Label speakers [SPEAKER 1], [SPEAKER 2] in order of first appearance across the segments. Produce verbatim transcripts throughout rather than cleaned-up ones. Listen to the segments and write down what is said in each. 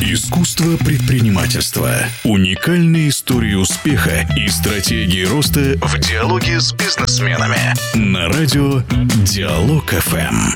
[SPEAKER 1] Искусство предпринимательства. Уникальные истории успеха и стратегии роста в диалоге с бизнесменами. На радио Диалог эф эм.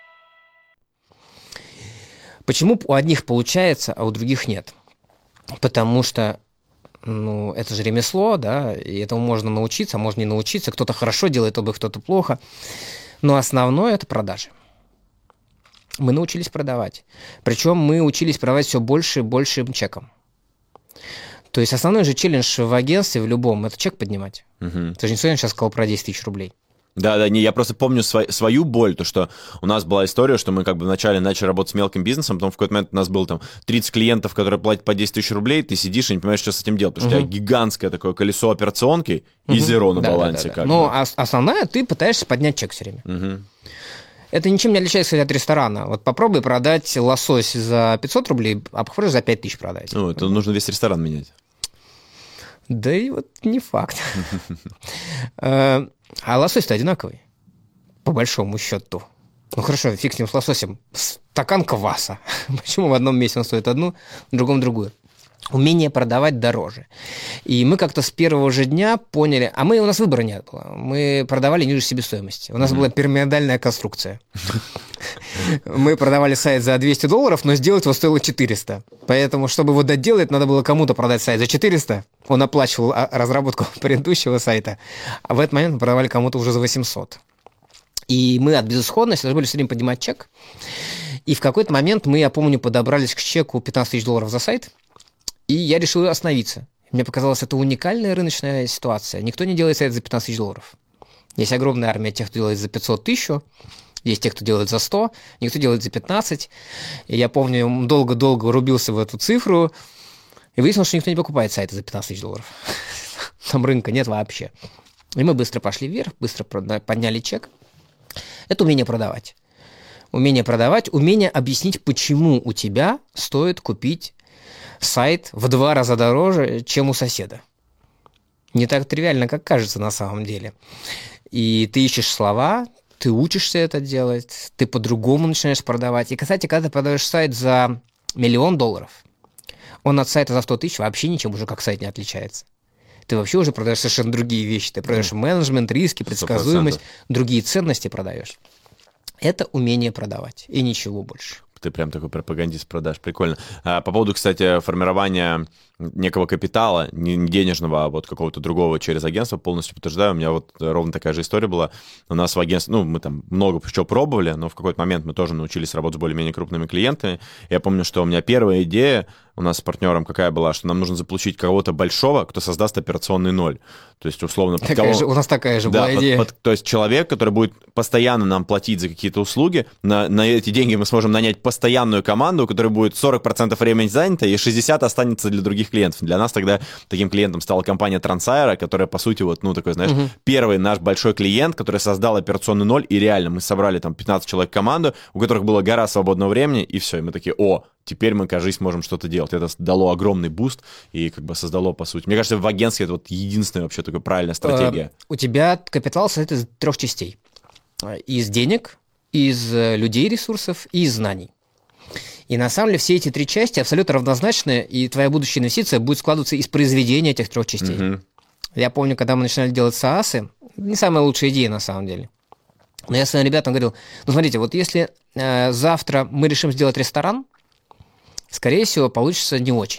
[SPEAKER 2] Почему у одних получается, а у других нет? Потому что ну, это же ремесло, да, и этому можно научиться, а можно не научиться. Кто-то хорошо делает, кто-то плохо. Но основное – это продажи. Мы научились продавать. Причем мы учились продавать все больше и большим чеком. То есть основной же челлендж в агентстве, в любом, это чек поднимать. Угу. Ты же не сегодня сейчас сказал про десять тысяч рублей.
[SPEAKER 3] Да, да, не, я просто помню свой, свою боль, то, что у нас была история, что мы как бы вначале начали работать с мелким бизнесом, потом в какой-то момент у нас было там тридцать клиентов, которые платят по десять тысяч рублей, ты сидишь и не понимаешь, что с этим делать, потому что угу. у тебя гигантское такое колесо операционки и угу. зеро на да, балансе. Да, да, да.
[SPEAKER 2] Ну, а основная, ты пытаешься поднять чек все время. Угу. Это ничем не отличается от ресторана. Вот попробуй продать лосось за пятьсот рублей, а попробуй за пять тысяч продать.
[SPEAKER 3] Ну, это нужно весь ресторан менять.
[SPEAKER 2] Да и вот не факт. А лосось-то одинаковый, по большому счету. Ну хорошо, фиг с ним, с лососем. Стакан кваса. Почему в одном месте он стоит одну, в другом другую? Умение продавать дороже. И мы как-то с первого же дня поняли, а мы, у нас выбора нет было, мы продавали ниже себестоимости. У нас mm-hmm. была пирамидальная конструкция. Мы продавали сайт за двести долларов, но сделать его стоило четыреста. Поэтому, чтобы его доделать, надо было кому-то продать сайт за четыреста. Он оплачивал разработку предыдущего сайта. А в этот момент мы продавали кому-то уже за восемьсот. И мы от безысходности должны были все время поднимать чек. И в какой-то момент мы, я помню, подобрались к чеку пятнадцать тысяч долларов за сайт. И я решил остановиться. Мне показалось, это уникальная рыночная ситуация. Никто не делает сайт за пятнадцать тысяч долларов. Есть огромная армия тех, кто делает за пятьсот тысяч, есть те, кто делает за сто, никто делает за пятнадцать. И я помню, долго-долго рубился в эту цифру, и выяснилось, что никто не покупает сайты за пятнадцать тысяч долларов. Там рынка нет вообще. И мы быстро пошли вверх, быстро подняли чек. Это умение продавать. Умение продавать, умение объяснить, почему у тебя стоит купить сайт в два раза дороже, чем у соседа. Не так тривиально, как кажется на самом деле. И ты ищешь слова, ты учишься это делать, ты по-другому начинаешь продавать. И, кстати, когда ты продаешь сайт за миллион долларов, он от сайта за сто тысяч вообще ничем уже как сайт не отличается. Ты вообще уже продаешь совершенно другие вещи. Ты продаешь менеджмент, риски, предсказуемость, сто процентов. Другие ценности продаешь. Это умение продавать, и ничего больше.
[SPEAKER 3] Ты прям такой пропагандист продаж, прикольно. А, по поводу, кстати, формирования некого капитала, не денежного, а вот какого-то другого через агентство, полностью подтверждаю. У меня вот ровно такая же история была. У нас в агентстве, ну, мы там много чего пробовали, но в какой-то момент мы тоже научились работать с более-менее крупными клиентами. Я помню, что у меня первая идея у нас с партнером какая была, что нам нужно заполучить кого-то большого, кто создаст операционный ноль. То есть, условно... Под
[SPEAKER 2] такая
[SPEAKER 3] кого...
[SPEAKER 2] же, у нас такая же
[SPEAKER 3] да,
[SPEAKER 2] была
[SPEAKER 3] под,
[SPEAKER 2] идея.
[SPEAKER 3] Под, то есть, человек, который будет постоянно нам платить за какие-то услуги, на, на эти деньги мы сможем нанять постоянную команду, у которой будет сорок процентов времени занято, и шестьдесят процентов останется для других клиентов. Для нас тогда таким клиентом стала компания Трансайра, которая, по сути, вот, ну, такой, знаешь, угу. первый наш большой клиент, который создал операционный ноль, и реально мы собрали там пятнадцать человек команду, у которых была гора свободного времени, и все, и мы такие, о, теперь мы, кажется, можем что-то делать. Это дало огромный буст и как бы создало, по сути. Мне кажется, в агентстве это вот единственная вообще такая правильная стратегия.
[SPEAKER 2] У тебя капитал состоит из трех частей. Из денег, из людей, ресурсов и из знаний. И на самом деле все эти три части абсолютно равнозначны, и твоя будущая инвестиция будет складываться из произведения этих трех частей. Угу. Я помню, когда мы начинали делать СААСы, не самая лучшая идея на самом деле. Но я своим ребятам говорил, ну смотрите, вот если э, завтра мы решим сделать ресторан, скорее всего, получится не очень.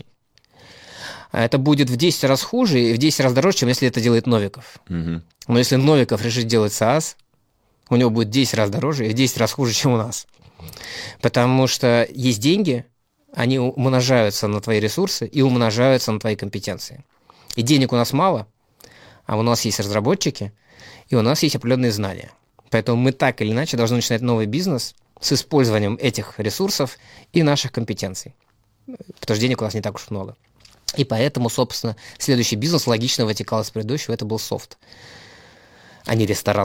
[SPEAKER 2] Это будет в десять раз хуже и в десять раз дороже, чем если это делает Новиков. Угу. Но если Новиков решит делать СААС, у него будет десять раз дороже и в десять раз хуже, чем у нас. Потому что есть деньги, они умножаются на твои ресурсы и умножаются на твои компетенции. И денег у нас мало, а у нас есть разработчики, и у нас есть определенные знания. Поэтому мы так или иначе должны начинать новый бизнес с использованием этих ресурсов и наших компетенций. Потому что денег у нас не так уж много. И поэтому, собственно, следующий бизнес логично вытекал из предыдущего, это был софт, а не ресторан.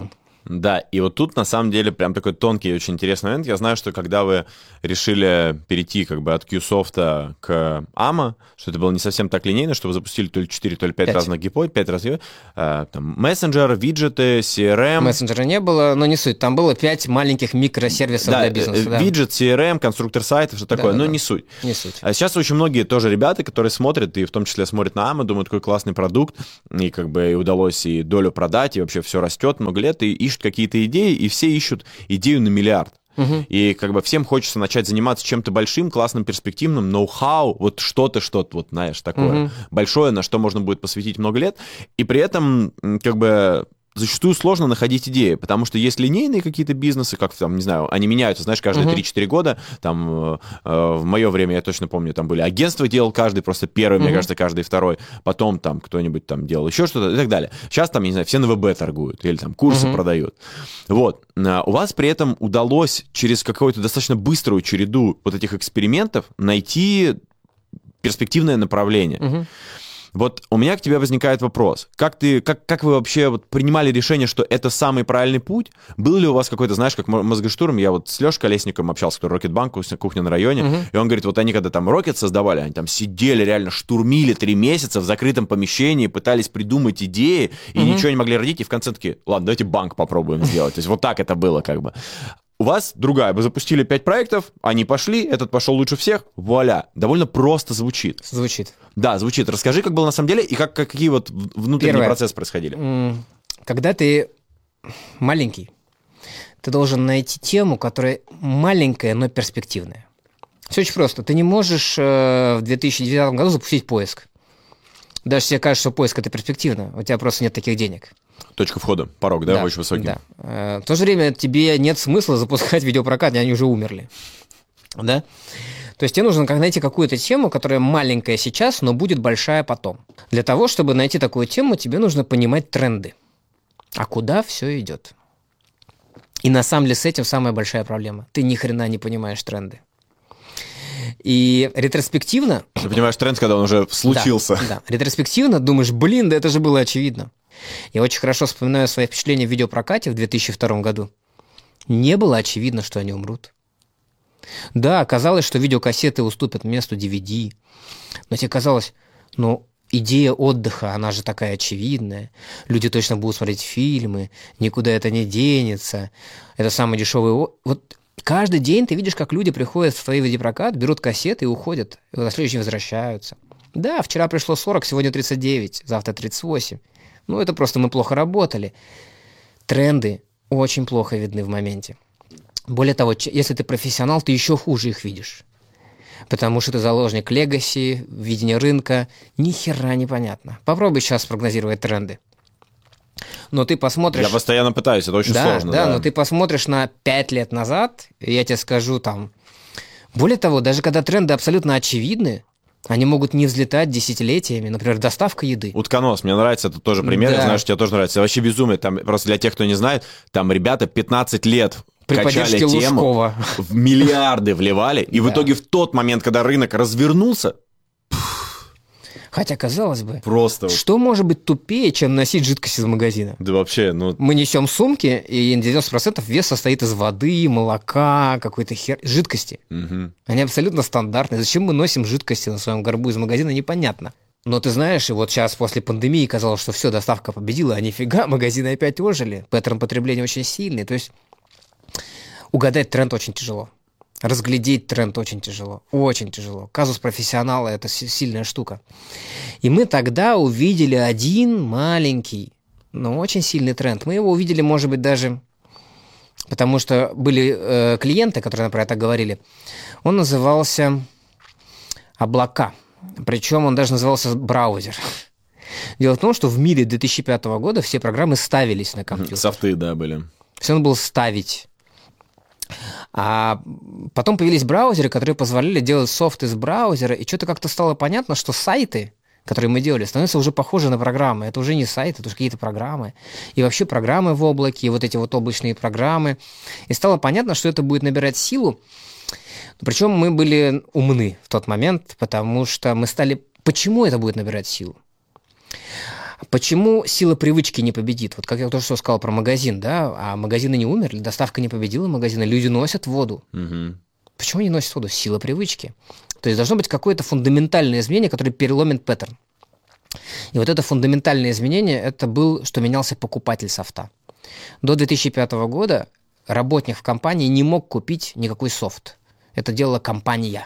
[SPEAKER 3] Да, и вот тут на самом деле прям такой тонкий и очень интересный момент. Я знаю, что когда вы решили перейти как бы от Qsoft к АМА, что это было не совсем так линейно, что вы запустили то ли четыре, то ли пять разных гипотез, пять раз, э, там, мессенджер, виджеты, си эр эм.
[SPEAKER 2] Мессенджера не было, но не суть. Там было пять маленьких микросервисов
[SPEAKER 3] да,
[SPEAKER 2] для бизнеса. Да,
[SPEAKER 3] виджет, си эр эм, конструктор сайтов, что такое,
[SPEAKER 2] да,
[SPEAKER 3] но
[SPEAKER 2] да,
[SPEAKER 3] не суть.
[SPEAKER 2] Не суть.
[SPEAKER 3] А сейчас очень многие тоже ребята, которые смотрят, и в том числе смотрят на АМА, думают, какой классный продукт, и как бы и удалось и долю продать, и вообще все растет много лет, и ищут какие-то идеи, и все ищут идею на миллиард. Uh-huh. И как бы всем хочется начать заниматься чем-то большим, классным, перспективным, ноу-хау, вот что-то, что-то, вот, знаешь, такое uh-huh. большое, на что можно будет посвятить много лет, и при этом как бы зачастую сложно находить идеи, потому что есть линейные какие-то бизнесы, как там, не знаю, они меняются, знаешь, каждые uh-huh. три-четыре года, там, э, в мое время, я точно помню, там были агентства делал каждый, просто первый, uh-huh. мне кажется, каждый второй, потом там кто-нибудь там делал еще что-то и так далее. Сейчас там, не знаю, все на ВБ торгуют или там курсы uh-huh. продают. Вот. У вас при этом удалось через какую-то достаточно быструю череду вот этих экспериментов найти перспективное направление. Uh-huh. Вот у меня к тебе возникает вопрос. Как, ты, как, как вы вообще вот принимали решение, что это самый правильный путь? Был ли у вас какой-то, знаешь, как мозгоштурм? Я вот с Лешей Колесником общался, который Рокетбанк, кухня на районе, uh-huh. и он говорит, вот они когда там Рокет создавали, они там сидели, реально штурмили три месяца в закрытом помещении, пытались придумать идеи, и uh-huh. ничего не могли родить, и в конце такие, ладно, давайте банк попробуем сделать. То есть вот так это было как бы. У вас другая. Вы запустили пять проектов, они пошли, этот пошел лучше всех, вуаля. Довольно просто звучит.
[SPEAKER 2] Звучит.
[SPEAKER 3] Да, звучит. Расскажи, как было на самом деле, и как, как, какие вот внутренние
[SPEAKER 2] Первое.
[SPEAKER 3] процессы происходили.
[SPEAKER 2] Когда ты маленький, ты должен найти тему, которая маленькая, но перспективная. Все очень просто. Ты не можешь в две тысячи девятом году запустить поиск. Даже если тебе кажется, что поиск это перспективно, у тебя просто нет таких денег.
[SPEAKER 3] Точка входа, порог, да,
[SPEAKER 2] да
[SPEAKER 3] очень высокий.
[SPEAKER 2] Да. В то же время тебе нет смысла запускать видеопрокат, они уже умерли. Да? То есть тебе нужно найти какую-то тему, которая маленькая сейчас, но будет большая потом. Для того, чтобы найти такую тему, тебе нужно понимать тренды. А куда все идет? И на самом деле с этим самая большая проблема. Ты ни хрена не понимаешь тренды. И ретроспективно...
[SPEAKER 3] Ты понимаешь тренд, когда он уже случился.
[SPEAKER 2] Да, да. Ретроспективно думаешь, блин, да это же было очевидно. Я очень хорошо вспоминаю свои впечатления в видеопрокате в две тысячи втором году. Не было очевидно, что они умрут. Да, оказалось, что видеокассеты уступят месту ди ви ди. Но тебе казалось, ну, идея отдыха, она же такая очевидная. Люди точно будут смотреть фильмы, никуда это не денется. Это самый дешевый... Вот каждый день ты видишь, как люди приходят в твой видеопрокат, берут кассеты и уходят. И на следующий день возвращаются. Да, вчера пришло сорок, сегодня тридцать девять, завтра тридцать восемь. Ну, это просто мы плохо работали. Тренды очень плохо видны в моменте. Более того, если ты профессионал, ты еще хуже их видишь. Потому что ты заложник легаси, видения рынка. Ни хера непонятно. Попробуй сейчас прогнозировать тренды. Но ты посмотришь...
[SPEAKER 3] Я постоянно пытаюсь, это очень
[SPEAKER 2] да,
[SPEAKER 3] сложно.
[SPEAKER 2] Да,
[SPEAKER 3] да,
[SPEAKER 2] но ты посмотришь на пять лет назад, и я тебе скажу там... Более того, даже когда тренды абсолютно очевидны, они могут не взлетать десятилетиями. Например, доставка еды.
[SPEAKER 3] Утконос, мне нравится, это тоже пример. Да. Я знаю, что тебе тоже нравится. Это вообще безумие. Там, просто для тех, кто не знает, там ребята пятнадцать лет
[SPEAKER 2] при
[SPEAKER 3] качали тему,
[SPEAKER 2] Лужкова.
[SPEAKER 3] В миллиарды вливали, и да. в итоге в тот момент, когда рынок развернулся...
[SPEAKER 2] Хотя, казалось бы,
[SPEAKER 3] просто
[SPEAKER 2] что может быть тупее, чем носить жидкость из магазина?
[SPEAKER 3] Да вообще, ну...
[SPEAKER 2] Мы несем сумки, и девяносто процентов вес состоит из воды, молока, какой-то хер... жидкости.
[SPEAKER 3] Угу.
[SPEAKER 2] Они абсолютно стандартные. Зачем мы носим жидкости на своем горбу из магазина, непонятно. Но ты знаешь, и вот сейчас после пандемии казалось, что все, доставка победила, а нифига, магазины опять ожили. Паттерн потребления очень сильный. То есть угадать тренд очень тяжело. Разглядеть тренд очень тяжело, очень тяжело. Казус профессионала – это сильная штука. И мы тогда увидели один маленький, но очень сильный тренд. Мы его увидели, может быть, даже потому, что были э, клиенты, которые про это говорили. Он назывался «Облака». Причем он даже назывался «Браузер». Дело в том, что в мире две тысячи пятого года все программы ставились на компьютер.
[SPEAKER 3] Софты, да, были.
[SPEAKER 2] Все надо было ставить. А потом появились браузеры, которые позволяли делать софт из браузера, и что-то как-то стало понятно, что сайты, которые мы делали, становятся уже похожи на программы. Это уже не сайты, это уже какие-то программы. И вообще программы в облаке, и вот эти вот облачные программы. И стало понятно, что это будет набирать силу. Причем мы были умны в тот момент, потому что мы стали... Почему это будет набирать силу? Почему сила привычки не победит? Вот как я только что сказал про магазин, да, а магазины не умерли, доставка не победила магазины, люди носят воду.
[SPEAKER 3] Угу.
[SPEAKER 2] Почему они носят воду? Сила привычки. То есть должно быть какое-то фундаментальное изменение, которое переломит паттерн. И вот это фундаментальное изменение, это был, что менялся покупатель софта. До две тысячи пятого года работник в компании не мог купить никакой софт. Это делала компания.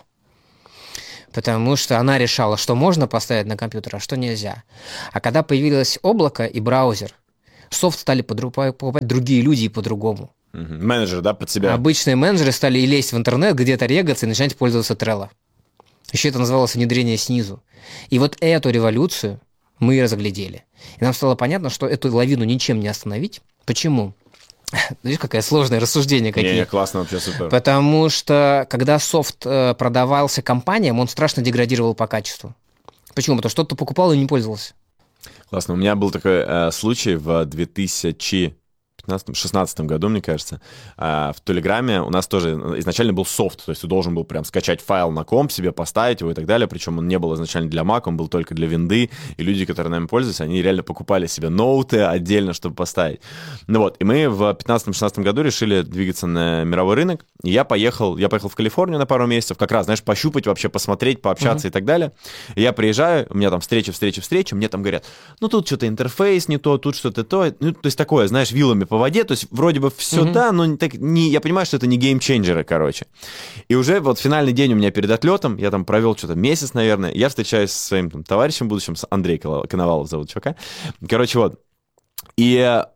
[SPEAKER 2] Потому что она решала, что можно поставить на компьютер, а что нельзя. А когда появилось облако и браузер, софт стали покупать другие люди и по-другому.
[SPEAKER 3] Угу. Менеджер, да, под себя?
[SPEAKER 2] Обычные менеджеры стали и лезть в интернет, где-то регаться и начинать пользоваться Trello. Еще это называлось внедрение снизу. И вот эту революцию мы и разглядели. И нам стало понятно, что эту лавину ничем не остановить. Почему? Видишь, какое сложное рассуждение. Какие.
[SPEAKER 3] Не, не, классно, вообще супер.
[SPEAKER 2] Потому что, когда софт продавался компаниям, он страшно деградировал по качеству. Почему? Потому что кто-то покупал и не пользовался.
[SPEAKER 3] Классно. У меня был такой э, случай в две тысячи шестнадцатом году, мне кажется, в Телеграме у нас тоже изначально был софт, то есть ты должен был прям скачать файл на комп себе, поставить его и так далее, причем он не был изначально для Mac, он был только для винды, и люди, которые нами пользуются, они реально покупали себе ноуты отдельно, чтобы поставить. Ну вот, и мы в пятнадцатом-шестнадцатом году решили двигаться на мировой рынок, и я поехал, я поехал в Калифорнию на пару месяцев, как раз, знаешь, пощупать вообще, посмотреть, пообщаться mm-hmm. и так далее. И я приезжаю, у меня там встреча, встреча, встреча, мне там говорят, ну тут что-то интерфейс не то, тут что-то то, ну то есть такое, знаешь, вилами по воде, то есть вроде бы все mm-hmm. да, но не так, не, я понимаю, что это не геймченджеры, короче. И уже вот финальный день у меня перед отлетом, я там провел что-то месяц, наверное, я встречаюсь со своим там, товарищем будущим, с Андрей Коновалов зовут чувака. Короче, вот. И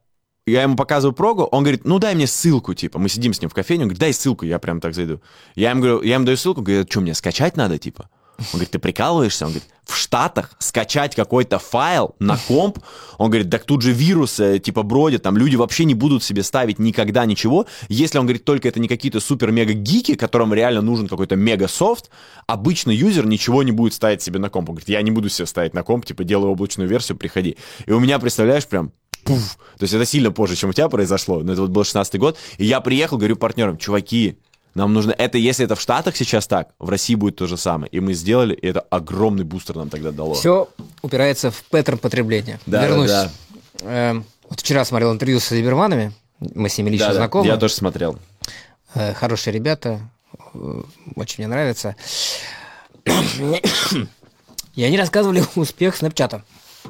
[SPEAKER 3] я ему показываю прогу, он говорит, ну дай мне ссылку, типа, мы сидим с ним в кофейне, он говорит, дай ссылку, я прям так зайду. Я ему говорю, я ему даю ссылку, говорит, что мне скачать надо, типа? Он говорит, ты прикалываешься? Он говорит, в Штатах скачать какой-то файл на комп, он говорит, так тут же вирусы типа бродят, там люди вообще не будут себе ставить никогда ничего, если, он говорит, только это не какие-то супер-мега-гики, которым реально нужен какой-то мега-софт, обычный юзер ничего не будет ставить себе на комп. Он говорит, я не буду себе ставить на комп, типа, делаю облачную версию, приходи. И у меня, представляешь, прям... Пуф. То есть это сильно позже, чем у тебя произошло, но это вот был шестнадцатый год, и я приехал, говорю партнерам, чуваки, нам нужно это, если это в Штатах сейчас так, в России будет то же самое. И мы сделали, и это огромный бустер нам тогда дало.
[SPEAKER 2] Все упирается в паттерн потребления.
[SPEAKER 3] Да,
[SPEAKER 2] Вернусь.
[SPEAKER 3] Да, да.
[SPEAKER 2] Э, вот вчера смотрел интервью с Либерманами, мы с ними лично
[SPEAKER 3] да,
[SPEAKER 2] знакомы.
[SPEAKER 3] Да, я тоже смотрел.
[SPEAKER 2] Э, хорошие ребята, очень мне нравятся. И они рассказывали успех Снэпчата.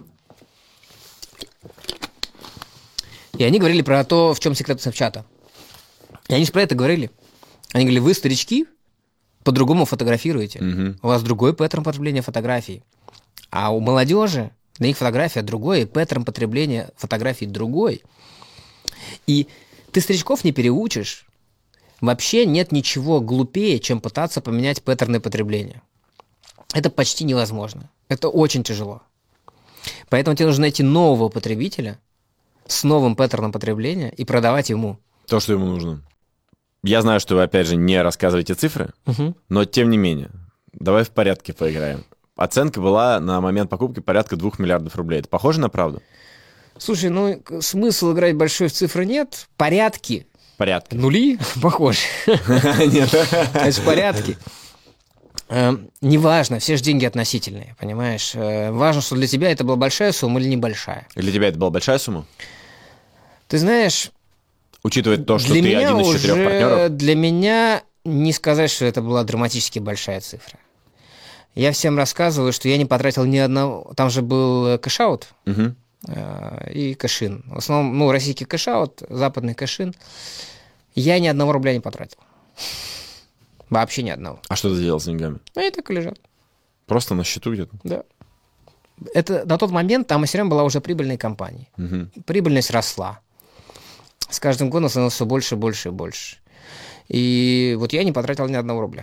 [SPEAKER 2] И они говорили про то, в чем секрет Снэпчата. И они же про это говорили. Они говорили, вы, старички, по-другому фотографируете. Угу. У вас другой паттерн потребления фотографий. А у молодежи на их фотография другой, и паттерн потребления фотографий другой. И ты старичков не переучишь. Вообще нет ничего глупее, чем пытаться поменять паттерны потребления. Это почти невозможно. Это очень тяжело. Поэтому тебе нужно найти нового потребителя с новым паттерном потребления и продавать ему.
[SPEAKER 3] То, что ему нужно. Я знаю, что вы, опять же, не рассказываете цифры, угу. но тем не менее, давай в порядке поиграем. Оценка была на момент покупки порядка двух миллиардов рублей. Это похоже на правду?
[SPEAKER 2] Слушай, ну, смысл играть большой в цифры нет. Порядки.
[SPEAKER 3] Порядки.
[SPEAKER 2] Нули? Похоже.
[SPEAKER 3] Нет.
[SPEAKER 2] Это порядки. Неважно, все же деньги относительные, понимаешь? Важно, что для тебя это была большая сумма или небольшая.
[SPEAKER 3] Для тебя это была большая сумма?
[SPEAKER 2] Ты знаешь...
[SPEAKER 3] Учитывая то, что ты один из четырех партнеров?
[SPEAKER 2] Для меня не сказать, что это была драматически большая цифра. Я всем рассказываю, что я не потратил ни одного... Там же был кэш-аут угу. и кэш-ин. В основном, ну, российский кэш-аут, западный кэш-ин. Я ни одного рубля не потратил. Вообще ни одного.
[SPEAKER 3] А что ты делал с деньгами?
[SPEAKER 2] Ну, они так и лежат.
[SPEAKER 3] Просто на счету где-то?
[SPEAKER 2] Да. Это, на тот момент там СРМ была уже прибыльной компанией. Угу. Прибыльность росла. С каждым годом становилось все больше, больше и больше. И вот я не потратил ни одного рубля.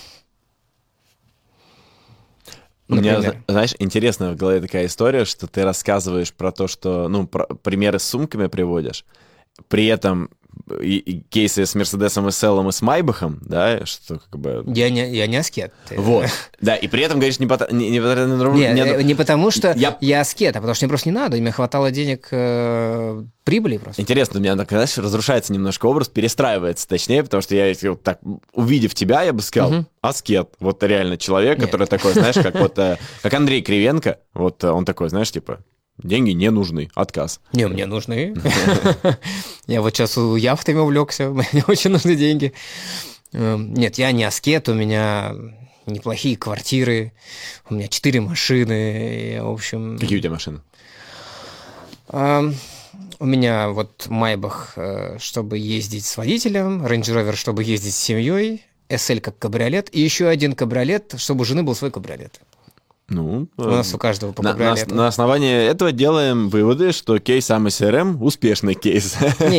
[SPEAKER 3] У меня, знаешь, интересная в голове такая история, что ты рассказываешь про то, что, ну, про, примеры с сумками приводишь, при этом и, и кейсы с Мерседесом эс эл и с Майбахом, да, что как бы...
[SPEAKER 2] Я не, я не аскет.
[SPEAKER 3] Вот, да, и при этом, говоришь, не, по, не, не, не,
[SPEAKER 2] не, не потому, что
[SPEAKER 3] я...
[SPEAKER 2] я аскет, а потому что мне просто не надо, и мне хватало денег э, прибыли просто.
[SPEAKER 3] Интересно, у меня, знаешь, разрушается немножко образ, перестраивается, точнее, потому что я, вот так, увидев тебя, я бы сказал, угу. аскет, вот реально человек, Нет. который такой, знаешь, как вот, как Андрей Кривенко, вот он такой, знаешь, типа... деньги не нужны, отказ.
[SPEAKER 2] Не, мне нужны. Я вот сейчас яхтами увлекся, мне очень нужны деньги. Нет, я не аскет, у меня неплохие квартиры, у меня четыре машины, в общем...
[SPEAKER 3] Какие у тебя машины?
[SPEAKER 2] У меня вот Майбах, чтобы ездить с водителем, Range Rover, чтобы ездить с семьей, эс эль как кабриолет, и еще один кабриолет, чтобы у жены был свой кабриолет.
[SPEAKER 3] Ну,
[SPEAKER 2] у нас у каждого по
[SPEAKER 3] на,
[SPEAKER 2] кабриолету.
[SPEAKER 3] На, на основании этого делаем выводы, что кейс эй эм эс эр эм успешный кейс.
[SPEAKER 2] Не,